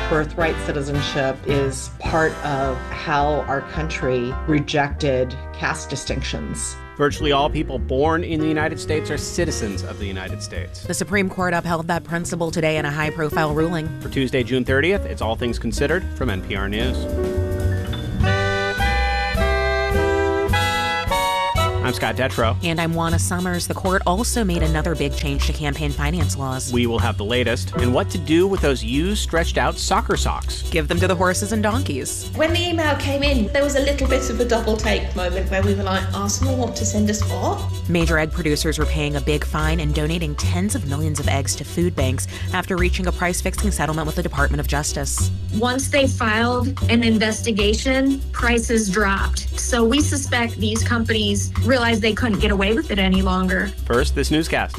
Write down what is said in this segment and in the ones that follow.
Birthright citizenship is part of how our country rejected caste distinctions. Virtually all people born in the United States are citizens of the United States. The Supreme Court upheld that principle today in a high-profile ruling. For Tuesday, June 30th, it's All Things Considered from NPR News. I'm Scott Detrow. And I'm Juana Summers. The court also made another big change to campaign finance laws. We will have the latest and what to do with those used, stretched-out soccer socks. Give them to the horses and donkeys. When the email came in, there was a little bit of a double-take moment where we were like, Arsenal want to send us what? Major egg producers are paying a big fine and donating tens of millions of eggs to food banks after reaching a price-fixing settlement with the Department of Justice. Once they filed an investigation, prices dropped. So we suspect these companies realized they couldn't get away with it any longer. First, this newscast.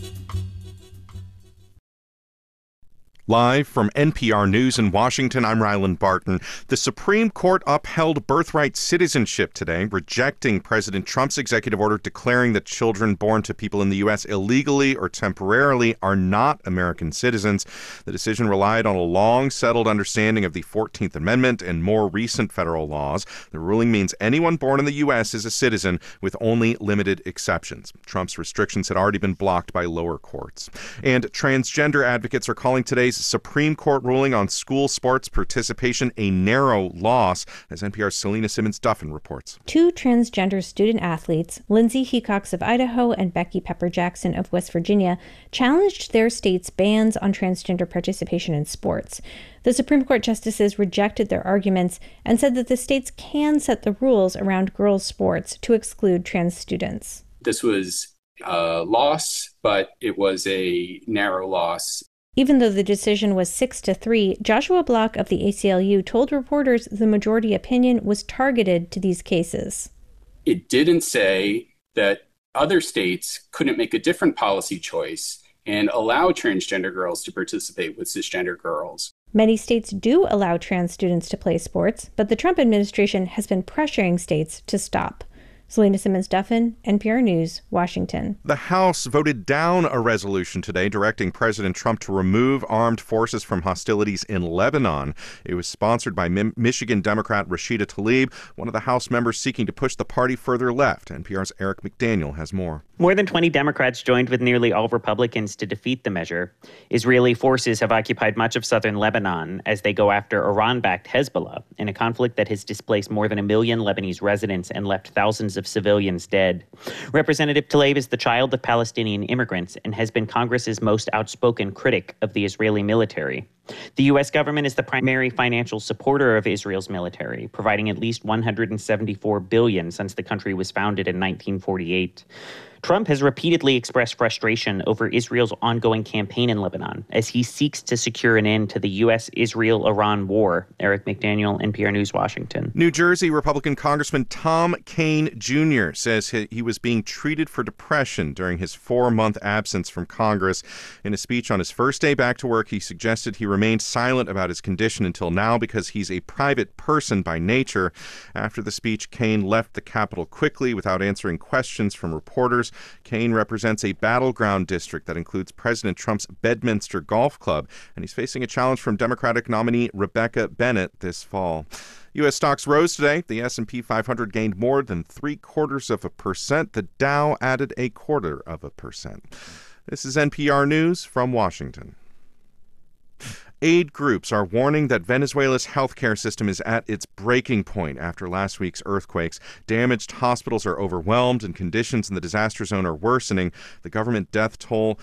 Live from NPR News in Washington, I'm Ryland Barton. The Supreme Court upheld birthright citizenship today, rejecting President Trump's executive order declaring that children born to people in the U.S. illegally or temporarily are not American citizens. The decision relied on a long-settled understanding of the 14th Amendment and more recent federal laws. The ruling means anyone born in the U.S. is a citizen, with only limited exceptions. Trump's restrictions had already been blocked by lower courts. And transgender advocates are calling today's Supreme Court ruling on school sports participation a narrow loss, as NPR's Selena Simmons-Duffin reports. Two transgender student athletes, Lindsay Hecox of Idaho and Becky Pepper Jackson of West Virginia, challenged their state's bans on transgender participation in sports. The Supreme Court justices rejected their arguments and said that the states can set the rules around girls' sports to exclude trans students. This was a loss, but it was a narrow loss. Even though the decision was 6-3, Joshua Block of the ACLU told reporters the majority opinion was targeted to these cases. It didn't say that other states couldn't make a different policy choice and allow transgender girls to participate with cisgender girls. Many states do allow trans students to play sports, but the Trump administration has been pressuring states to stop. Selena Simmons-Duffin, NPR News, Washington. The House voted down a resolution today directing President Trump to remove armed forces from hostilities in Lebanon. It was sponsored by Michigan Democrat Rashida Tlaib, one of the House members seeking to push the party further left. NPR's Eric McDaniel has more. More than 20 Democrats joined with nearly all Republicans to defeat the measure. Israeli forces have occupied much of southern Lebanon as they go after Iran-backed Hezbollah in a conflict that has displaced more than 1 million Lebanese residents and left thousands of civilians dead. Representative Tlaib is the child of Palestinian immigrants and has been Congress's most outspoken critic of the Israeli military. The U.S. government is the primary financial supporter of Israel's military, providing at least $174 billion since the country was founded in 1948. Trump has repeatedly expressed frustration over Israel's ongoing campaign in Lebanon as he seeks to secure an end to the U.S.-Israel-Iran war. Eric McDaniel, NPR News, Washington. New Jersey Republican Congressman Tom Kean Jr. says he was being treated for depression during his 4-month absence from Congress. In a speech on his first day back to work, he suggested he remained silent about his condition until now because he's a private person by nature. After the speech, Kean left the Capitol quickly without answering questions from reporters. Kean represents a battleground district that includes President Trump's Bedminster Golf Club, and he's facing a challenge from Democratic nominee Rebecca Bennett this fall. U.S. stocks rose today. The S&P 500 gained more than 0.75%. The Dow added 0.25%. This is NPR News from Washington. Aid groups are warning that Venezuela's healthcare system is at its breaking point after last week's earthquakes. Damaged hospitals are overwhelmed and conditions in the disaster zone are worsening. The government death toll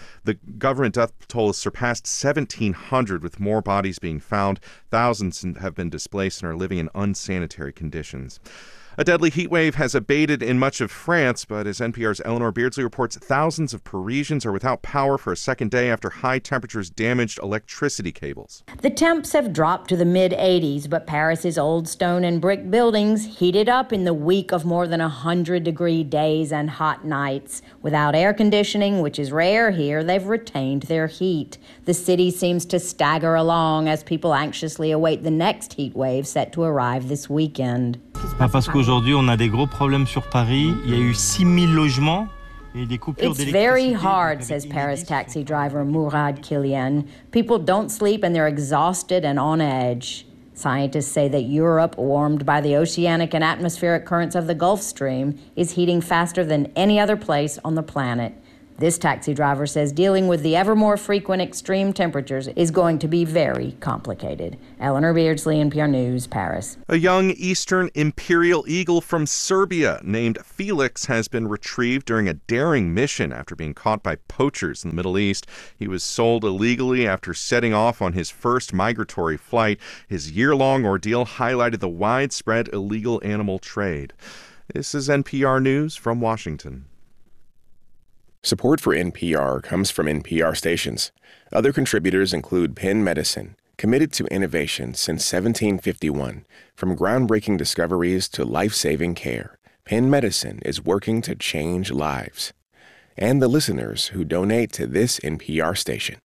has surpassed 1,700, with more bodies being found. Thousands have been displaced and are living in unsanitary conditions. A deadly heat wave has abated in much of France, but as NPR's Eleanor Beardsley reports, thousands of Parisians are without power for a second day after high temperatures damaged electricity cables. The temps have dropped to the mid-80s, but Paris's old stone and brick buildings heated up in the week of more than 100-degree days and hot nights. Without air conditioning, which is rare here, they've retained their heat. The city seems to stagger along as people anxiously await the next heat wave set to arrive this weekend. Parce qu'aujourd'hui, on a des gros problèmes sur Paris. Il y a eu 6 000 logements It's very hard, says Paris taxi driver Mourad Kilian. People don't sleep and they're exhausted and on edge. Scientists say that Europe, warmed by the oceanic and atmospheric currents of the Gulf Stream, is heating faster than any other place on the planet. This taxi driver says dealing with the ever more frequent extreme temperatures is going to be very complicated. Eleanor Beardsley, NPR News, Paris. A young eastern imperial eagle from Serbia named Felix has been retrieved during a daring mission after being caught by poachers in the Middle East. He was sold illegally after setting off on his first migratory flight. His year-long ordeal highlighted the widespread illegal animal trade. This is NPR News from Washington. Support for NPR comes from NPR stations. Other contributors include Penn Medicine, committed to innovation since 1751. From groundbreaking discoveries to life-saving care, Penn Medicine is working to change lives. And the listeners who donate to this NPR station.